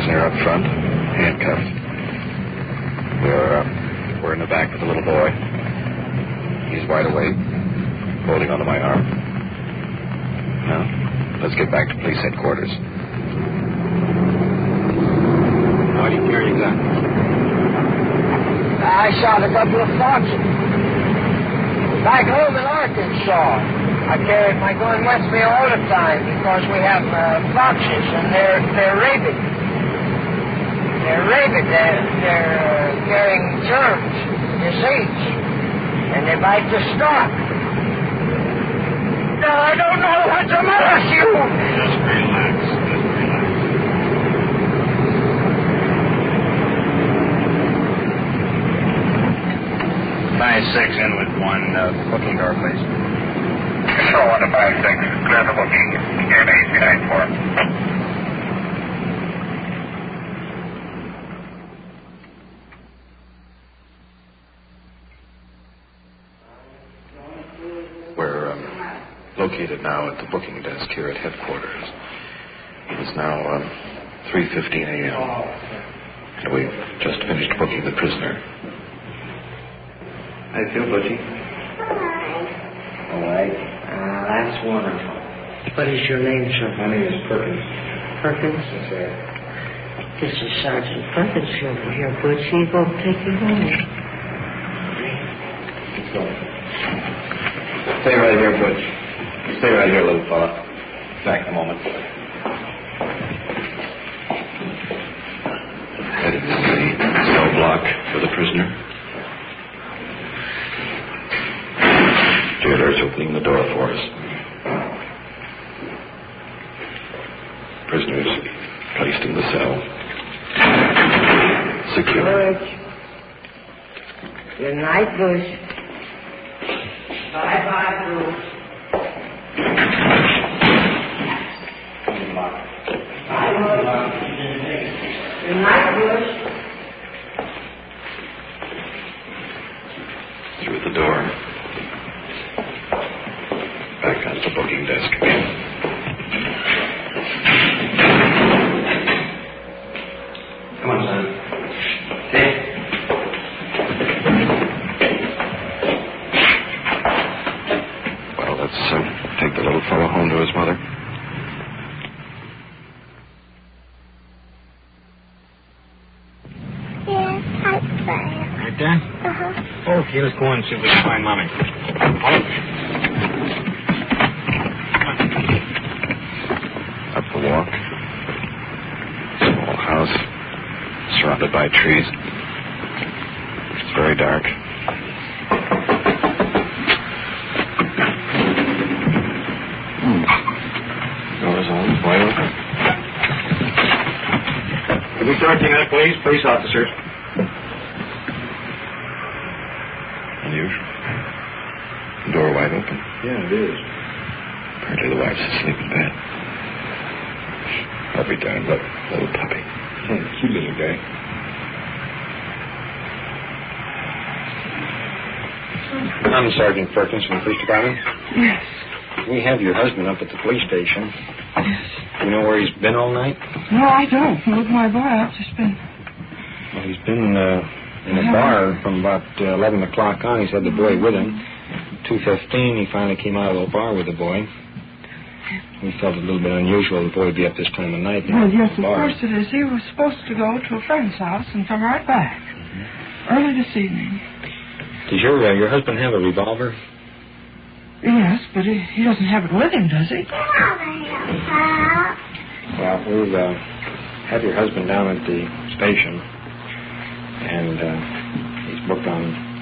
prisoner up front, handcuffed. We're in the back with the little boy. He's wide awake, holding onto my arm. Now, let's get back to police headquarters. Why do you carry a gun? I shot a couple of foxes. Back home in Arkansas, I carried my gun with me all the time because we have foxes and they're rabid. They're rabid. They're carrying germs, disease, and they bite the stock. I don't know what's the matter with you. Just relax. 5-6 in with one booking door, please. Control 1 to 5-6, clear the booking. Here to AC94. We're located now at the booking desk here at headquarters. It's now 3:15 a.m. and we've just finished booking the prisoner. How do you feel, Butchie? All right. That's wonderful. What is your name, sir? My name is Perkins. Perkins? That's right. This is Sergeant Perkins over here, Butchie. Go take you home. Let's go. Stay right here, Butch. Stay right here, little fella. Back in a moment. Headed to the cell block for the prisoner. Jailer's opening the door for us. Prisoners placed in the cell. Secure. Good night, Bush. Bye-bye, Bush. Bye, Bush. Good night, Bush. Through the door. Back onto the booking desk again. Come on, son. Stay. Well, let's take the little fellow home to his mother. Yes, I'm fine. Right there? Uh-huh. Okay, let's go in and see if we can find Mommy. Up the walk. Small house. Surrounded by trees. It's very dark. Doors on, wide open. Could we start taking that, please? Police officers. Unusual. The door wide open. Yeah, it is. Apparently the wife's asleep in bed. I'll be darned, but little puppy. Cute little guy. I'm Sergeant Perkins from the police department. Yes. We have your husband up at the police station. Yes. You know where he's been all night? No, I don't. Look, my boy, I've just been... Well, he's been in a bar from about 11 o'clock on. He's had the boy with him. 2:15, he finally came out of the bar with the boy. We felt it a little bit unusual the boy would be up this time of night. Well, yes, of course it is. He was supposed to go to a friend's house and come right back. Early this evening. Does your husband have a revolver? Yes, but he doesn't have it with him, does he? Well, we'll have your husband down at the station. And he's booked on